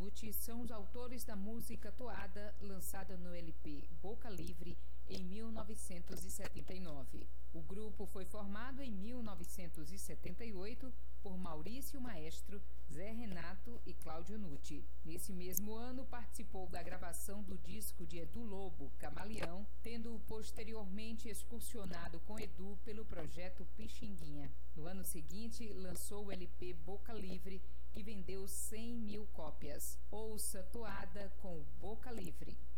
Nutti são os autores da música Toada, lançada no LP Boca Livre em 1979. O grupo foi formado em 1978 por Maurício Maestro, Zé Renato e Cláudio Nutti. Nesse mesmo ano, participou da gravação do disco de Edu Lobo, Camaleão, tendo posteriormente excursionado com Edu pelo projeto Pixinguinha. No ano seguinte, lançou o LP Boca Livre, que vendeu 100 mil cópias. Ouça Toada com Boca Livre.